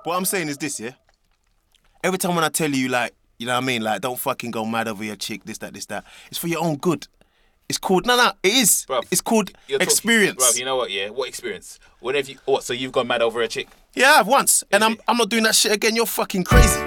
What I'm saying is this, yeah? Every time when I tell you, like, you know what I mean? Like, don't fucking go mad over your chick, this, that. It's for your own good. It's called, it is. Bruv, It's called experience. Bruv, you know what, yeah? What experience? So you've gone mad over a chick? Yeah, I have once. And I'm not doing that shit again. You're fucking crazy.